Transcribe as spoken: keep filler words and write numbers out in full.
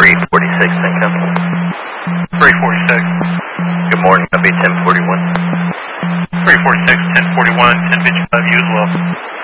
three forty-six, ten Capital. three forty-six. Good morning, that'll be ten forty-one. three forty-six, ten forty-one, ten fifty-five, you as well.